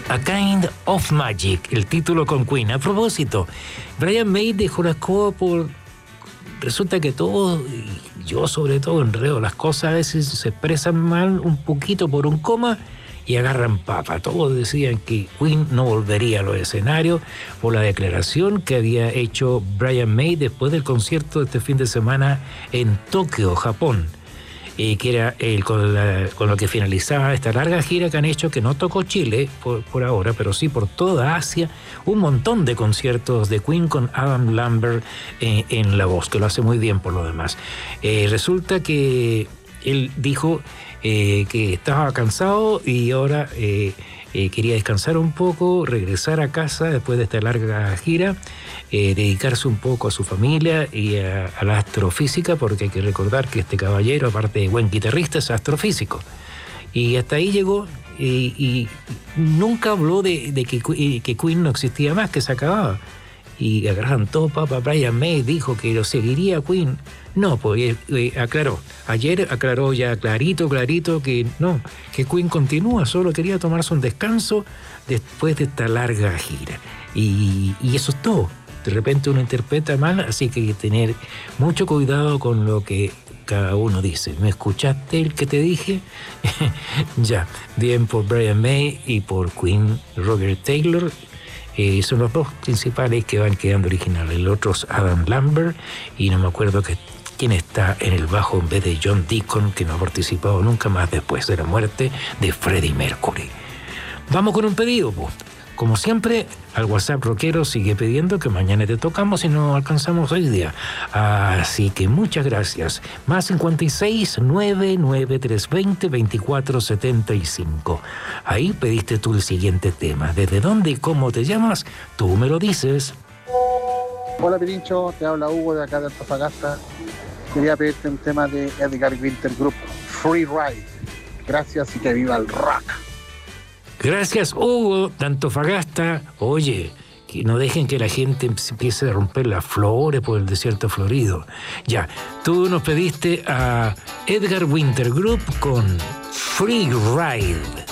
A Kind of Magic, el título con Queen. A propósito, Brian May dejó la escoba por... Resulta que todos, yo sobre todo, enredo las cosas, a veces se expresan mal un poquito por un coma y agarran papa. Todos decían que Queen no volvería a los escenarios por la declaración que había hecho Brian May después del concierto de este fin de semana en Tokio, Japón. Que era con lo que finalizaba esta larga gira que han hecho, que no tocó Chile por ahora, pero sí por toda Asia, un montón de conciertos de Queen con Adam Lambert en la voz, que lo hace muy bien por lo demás. Resulta que él dijo que estaba cansado y ahora quería descansar un poco, regresar a casa después de esta larga gira, dedicarse un poco a su familia y a la astrofísica, porque hay que recordar que este caballero, aparte de buen guitarrista, es astrofísico. Y hasta ahí llegó y nunca habló de que Queen no existía más, que se acababa. Y agarran todo, Brian May dijo que lo seguiría Queen. No, pues aclaró. Ayer aclaró ya clarito que no, que Queen continúa, solo quería tomarse un descanso después de esta larga gira. Y eso es todo. De repente uno interpreta mal, así que hay que tener mucho cuidado con lo que cada uno dice. ¿Me escuchaste el que te dije? Ya, bien por Brian May y por Queen, Roger Taylor. Son los dos principales que van quedando originales. El otro es Adam Lambert y no me acuerdo quién está en el bajo en vez de John Deacon, que no ha participado nunca más después de la muerte de Freddie Mercury. Vamos con un pedido, pues. Como siempre, al WhatsApp rockero sigue pidiendo que mañana te tocamos y no alcanzamos hoy día. Así que muchas gracias. Más 56 99 320 2475. Ahí pediste tú el siguiente tema. ¿Desde dónde y cómo te llamas? Tú me lo dices. Hola Pirincho, te habla Hugo de acá de Antofagasta. Quería pedirte un tema de Edgar Winter Group, Free Ride. Gracias y que viva el rock. Gracias, Hugo, de Antofagasta. Oye, que no dejen que la gente empiece a romper las flores por el desierto florido. Ya, tú nos pediste a Edgar Winter Group con Free Ride.